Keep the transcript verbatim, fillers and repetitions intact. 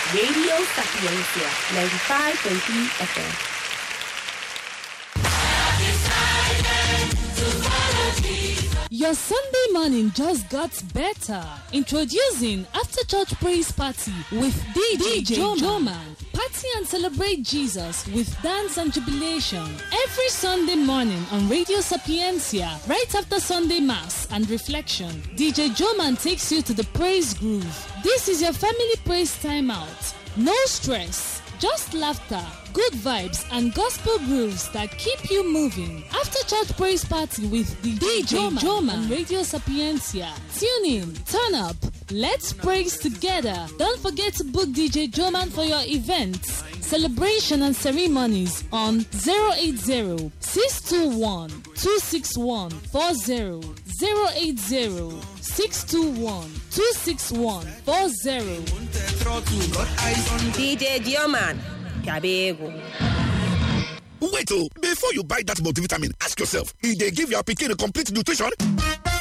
Radio Sapiencia, ninety-five point three F M. Your Sunday morning just got better. Introducing After Church Praise Party with D J Joman. Party and celebrate Jesus with dance and jubilation. Every Sunday morning on Radio Sapiencia, right after Sunday Mass and reflection, D J Joman takes you to the praise groove. This is your family praise time out. No stress, just laughter, good vibes, and gospel grooves that keep you moving. After Church Praise Party with the D J Joman on Radio Sapiencia. Tune in, turn up, let's praise together. Don't forget to book D J Joman for your events, celebration, and ceremonies on zero eight zero, six two one, two six one four zero, zero eight zero, six two one, two six one four zero. D J Joman. Cabego. Wait, oh, before you buy that multivitamin, ask yourself, if they give your pikin a complete nutrition?